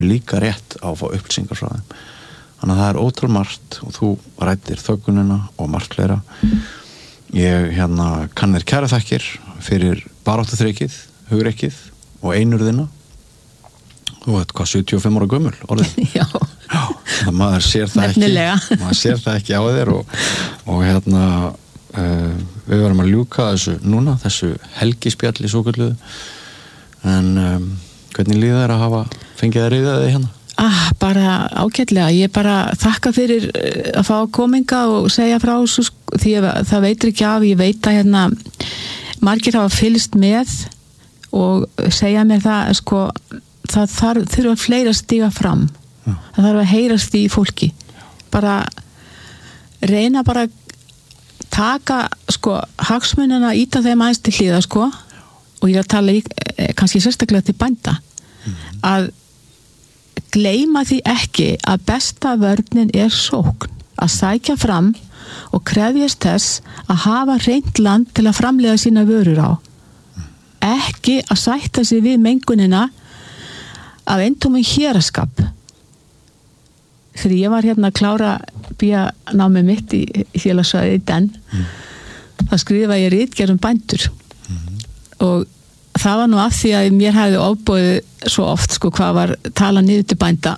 líka rétt á að fá upplýsingar frá þeim. Þannig að það ótrúlega margt og þú ræddir þöggunina og margt fleira. Ég kann þér kæra þakkir fyrir baráttuþrekið, hugrekkið og einurðina. Þú veit hvað, 75 ára gömul orðin. Já. Það maður sér það Nefnilega. ekki. Maður sér það ekki á þér og við verðum að ljúka þessu helgispjalli svokölluðu. En hvernig líður þér að hafa fengið að ríða þig hérna? Bara ágætlega. Ég bara þakka fyrir að fá kominga og segja frá þessu, því það veitir ekki af. Ég veit að margir hafa fylgst með og segja mér það, sko, það þurfa fleiri að stíga fram. Það þarf að heyrast í fólki. Bara reyna bara taka, sko, hagsmunina, íta þeim aðeins til hliðar, sko, og ég að tala kannski sérstaklega til bænda, að gleyma því ekki að besta vörnin sókn, að sækja fram og krefjast þess að hafa hreint land til að framleiða sína vörur á. Ekki að sætta sig við mengunina af eintómum héraskap. Þegar ég var að klára BA-námið mitt í félagsfræði í Den, það skrifaði ég ritgerð bændur. Og það var nú af því að mér hefði ofboðið svo oft, sko, hvað var tala niður til bænda.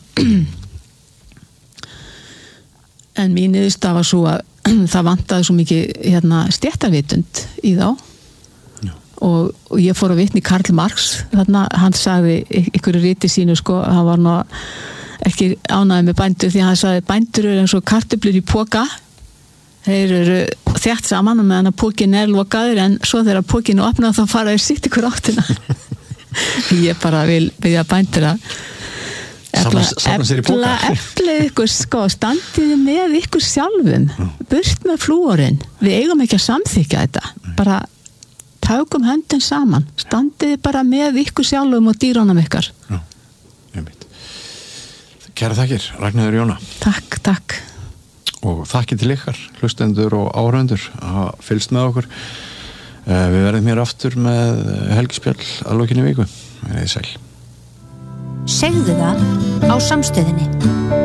En mín niðurstaða var svo að það vantaði svo mikið stéttarvitund í þá. Og ég fór að vitna í Karl Marx, hann sagði ykkur riti sínu, sko, hann var nú ekki ánægður með bændur, því hann sagði bændur eins og kartöflur í poka. Þeir eru þétt saman og meðan að pókin lokaður, en svo þegar pókin opnað þá fara þeir sitt ykkur áttina. Ég bara vil biðja bændur að efla ykkur, sko, standið með ykkur sjálfum, burt með flúorinn. Við eigum ekki að samþykja þetta. Bara tákum höndin saman, standið bara með ykkur sjálfum og dýrunum ykkar. Já, einmitt. Kæra þakkir, Ragnheiður Jóna. Takk. Og þakki til ykkar, hlustendur og áhorfendur, að fylgst með okkur. Við verðum hér aftur með helgispjall að lokinni viku. Verið sæl. Segðu það á Samstöðinni.